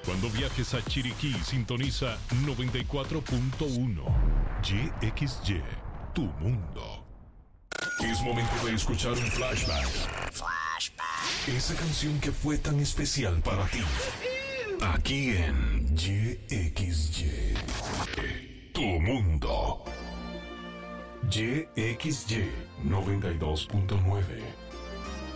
Cuando viajes a Chiriquí, sintoniza 94.1 YXY, tu mundo. Es momento de escuchar un flashback. Esa canción que fue tan especial para ti. Aquí en YXY, tu mundo. YXY 92.9.